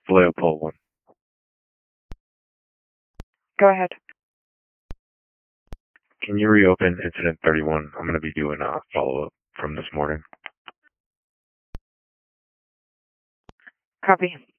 Leopold 1. Go ahead. Can you reopen incident 31? I'm going to be doing a follow-up from this morning. Copy.